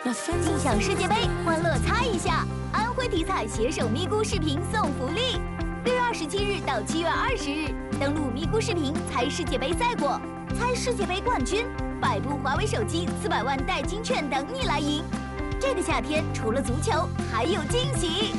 尽享世界杯，欢乐猜一下！安徽体彩携手咪咕视频送福利，6月27日到7月20日，登录咪咕视频猜世界杯赛果，猜世界杯冠军，100部华为手机，400万代金券等你来赢。这个夏天除了足球，还有惊喜！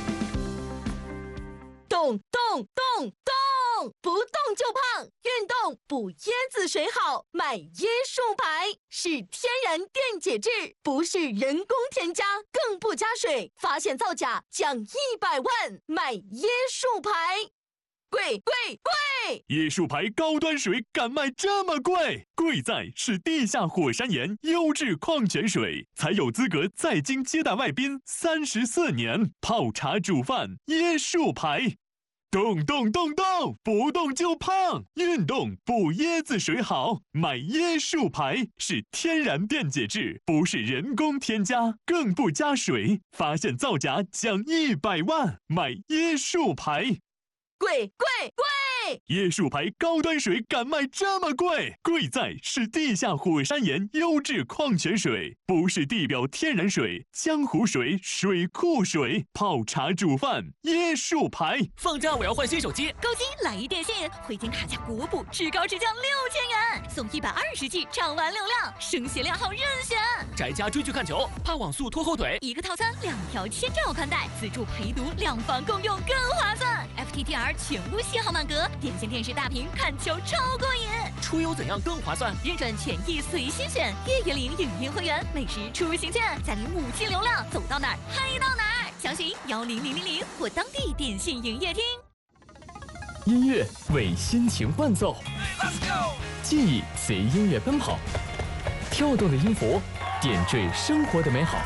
动动动动，不动就胖，运动补椰子水好，买椰树牌是天然电解质，不是人工添加，更不加水，发现造假奖100万，买椰树牌。贵贵贵！ 椰树牌高端水敢卖这么贵？贵在是地下火山岩优质矿泉水，才有资格在京接待外宾34年。泡茶煮饭，椰树牌。动动动动，不动就胖，运动补椰子水好，买椰树牌是天然电解质，不是人工添加，更不加水，发现造假奖100万，买椰树牌。 贵贵贵！ 椰树牌高端水敢卖这么贵？贵在是地下火山岩优质矿泉水，不是地表天然水、江湖水、水库水。泡茶煮饭，椰树牌。 放假我要换新手机， 高金来一电信，回京卡价国补，至高至降6000元，送120G 畅玩流量，声协量号任选。 宅家追剧看球，怕网速拖后腿， 一个套餐2条千兆宽带，自助陪读，2房共用更划算。FTTR 全屋信号满格，点线电视大屏看球超过瘾。 出游怎样更划算？ 运转权益随心选，月月领影音会员，每时出行券，再领5G流量，走到哪儿嗨到哪儿。详询10000或当地电信营业厅。 音乐为心情伴奏，记忆随音乐奔跑，跳动的音符点缀生活的美好。